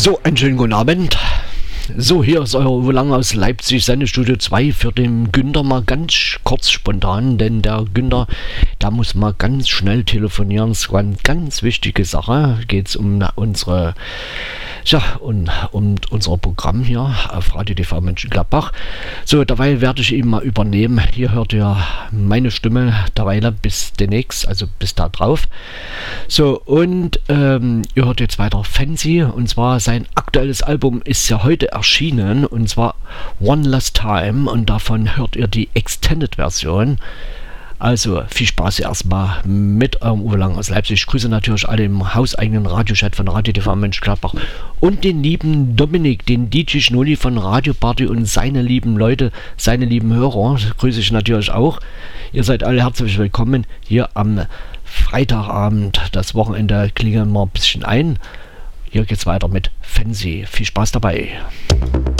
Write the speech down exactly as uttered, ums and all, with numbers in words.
So, einen schönen guten Abend. So, hier ist euer Uwe Lang aus Leipzig, Sendestudio zwei für den Günther mal ganz kurz spontan, denn der Günther, der muss mal ganz schnell telefonieren. Es war eine ganz wichtige Sache. Geht es um unsere, ja, um, um unser Programm hier auf Radio T V Mönchengladbach. So, dabei werde ich ihn mal übernehmen. Hier hört ihr meine Stimme derweil bis demnächst, also bis da drauf. So, und ähm, ihr hört jetzt weiter Fancy, und zwar sein aktuelles Album ist ja heute erschienen, und zwar One Last Time, und davon hört ihr die Extended-Version. Also viel Spaß erstmal mit eurem Uwe Lang aus Leipzig. Ich grüße natürlich alle im hauseigenen Radiochat von Radio T V Mönchengladbach und den lieben Dominik, den D J Schnulli von Radio Party und seine lieben Leute, seine lieben Hörer, grüße ich natürlich auch. Ihr seid alle herzlich willkommen hier am Freitagabend. Das Wochenende klingeln wir ein bisschen ein. Hier geht's weiter mit Fancy. Viel Spaß dabei.